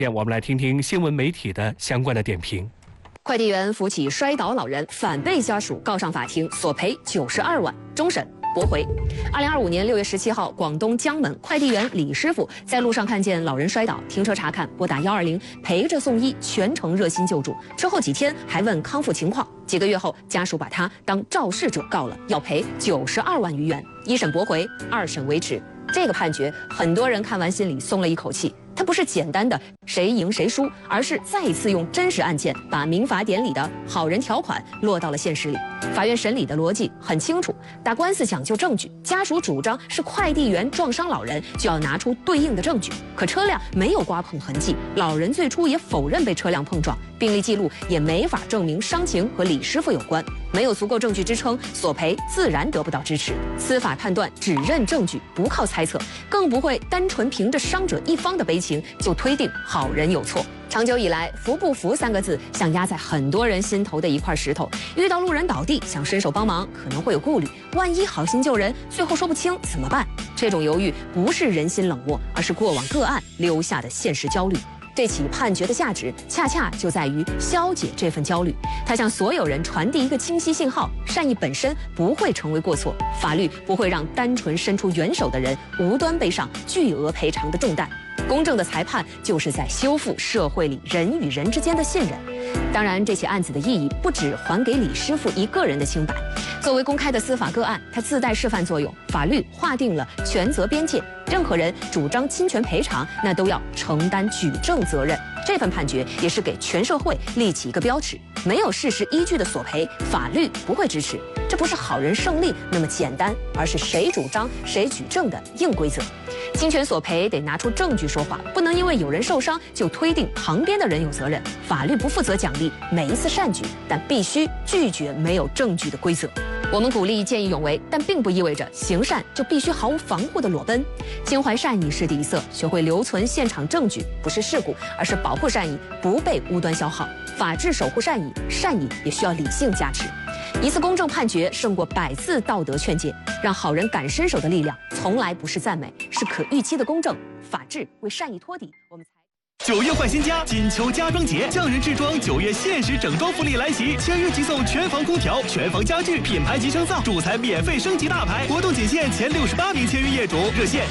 我们来听听新闻媒体的相关的点评。 快递员扶起摔倒老人，反被家属告上法庭，索赔92万，终审驳回。2025年6月17号，广东江门快递员李师傅在路上看见老人摔倒，停车查看，拨打120，陪着送医，全程热心救助。之后几天还问康复情况。几个月后，家属把他当肇事者告了，要赔92万余元。一审驳回，2审维持。这个判决，很多人看完心里松了一口气。它不是简单的谁赢谁输，而是再一次用真实案件把民法典里的好人条款落到了现实里。法院审理的逻辑很清楚，打官司讲究证据，家属主张是快递员撞伤老人，就要拿出对应的证据。可车辆没有刮碰痕迹，老人最初也否认被车辆碰撞，病历记录也没法证明伤情和李师傅有关，没有足够证据支撑，索赔自然得不到支持。司法判断只认证据，不靠猜测，更不会单纯凭着伤者一方的悲情就推定好人有错。长久以来，扶不扶3个字像压在很多人心头的一块石头。遇到路人倒地，想伸手帮忙，可能会有顾虑，万一好心救人，最后说不清怎么办？这种犹豫不是人心冷漠，而是过往个案留下的现实焦虑。这起判决的价值，恰恰就在于消解这份焦虑。它向所有人传递一个清晰信号：善意本身不会成为过错，法律不会让单纯伸出援手的人无端背上巨额赔偿的重担。公正的裁判就是在修复社会里人与人之间的信任。当然，这起案子的意义不只还给李师傅一个人的清白。作为公开的司法个案，它自带示范作用。法律划定了权责边界，任何人主张侵权赔偿，那都要承担举证责任。这份判决也是给全社会立起一个标尺：没有事实依据的索赔，法律不会支持。这不是好人胜利那么简单，而是谁主张谁举证的硬规则。侵权索赔得拿出证据说话，不能因为有人受伤就推定旁边的人有责任。法律不负责奖励每一次善举，但必须拒绝没有证据的规则。我们鼓励见义勇为，但并不意味着行善就必须毫无防护的裸奔。心怀善意是第一色，学会留存现场证据，不是事故，而是保护善意不被无端消耗。法治守护善意，善意也需要理性加持。一次公正判决胜过100次道德劝诫，让好人敢伸手的力量，从来不是赞美，是可预期的公正。法治为善意托底，我们才。 9月换新家，金秋家装节，匠人制装9月限时整装福利来袭，签约即送全房空调、全房家具，品牌级升造，主材免费升级大牌。活动仅限前68名签约业主，热线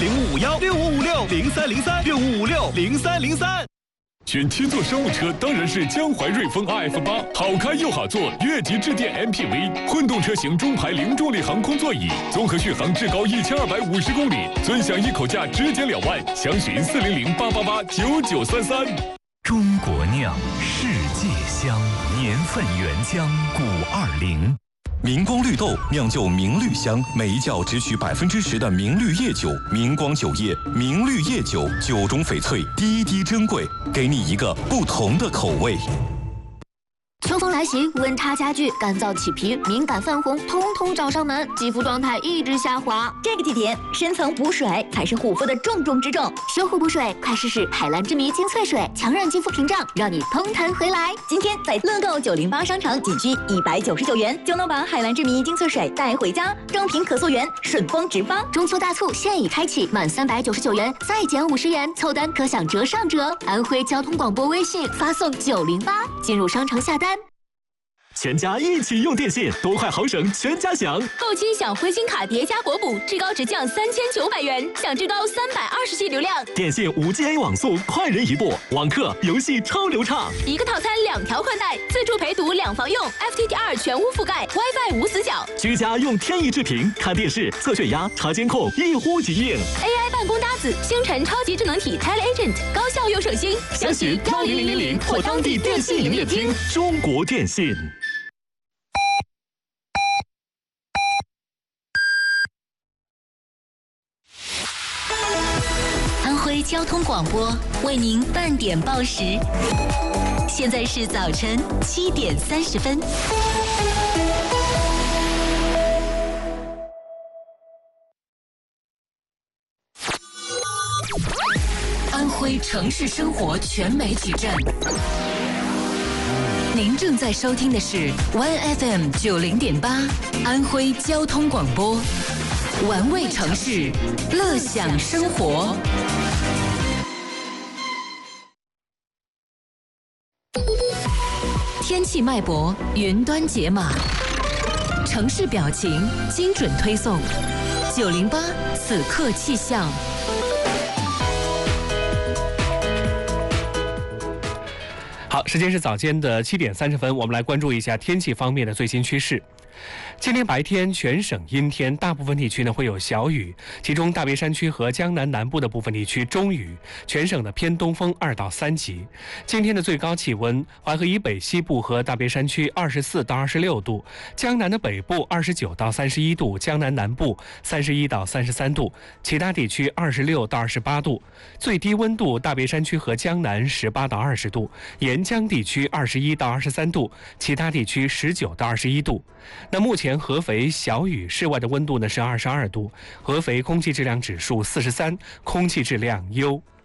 05516556030365560303。 选7座商务车当然是江淮瑞风 RF8，好开又好坐，越级致电 MPV， 混动车型中排零重力航空座椅，综合续航至高1250公里，尊享一口价直减2万，详询40088889933。 中国酿，世界香，年份原浆520。明光绿豆酿就明绿香，每一窖只取10%的明绿叶酒，明光酒业明绿叶酒，酒中翡翠，滴滴珍贵，给你一个不同的口味。 秋风来袭，温差加剧，干燥起皮、敏感泛红，通通找上门，肌肤状态一直下滑。 这个季节，深层补水才是护肤的重中之重。 修护补水，快试试海蓝之谜精粹水，强韧肌肤屏障，让你通弹回来。 今天在乐购908商城，仅需199元就能把海蓝之谜精粹水带回家，正品可溯源，顺丰直发。 中秋大促现已开启，满399元再减50元，凑单可享折上折。安徽交通广播微信发送908，进入商城下单。 全家一起用电信，多快好省，全家享。 购期享灰金卡叠加国补，至高直降3900元，享至高320G 流量。 电信5G网速，快人一步，网课游戏超流畅。 一个套餐2条宽带，自助陪读2房用 ，FTTR 全屋覆盖 ，WiFi 无死角。 居家用天翼智屏，看电视、测血压、查监控，一呼即应。 AI 办公搭子，星辰超级智能体 TeleAgent， 高效又省心。 详询10000或当地电信营业厅。中国电信。 安徽交通广播为您半点报时，现在是早晨7点30分。安徽城市生活全媒体站，您正在收听的是 OneFM 90.8安徽交通广播，玩味城市，乐享生活。 天气脉搏，云端解码，城市表情，精准推送。908此刻气象。 好，时间是早间的7点30分，我们来关注一下天气方面的最新趋势。今天白天全省阴天，大部分地区呢会有小雨，其中大别山区和江南南部的部分地区中雨，全省的偏东风2到3级。今天的最高气温，淮河以北西部和大别山区24到26度，江南的北部29到31度，江南南部31到33度，其他地区26到28度。最低温度，大别山区和江南18到20度，沿江地区21到23度，其他地区19到21度。那目前合肥小雨，室外的温度呢是22度，合肥空气质量指数43，空气质量优。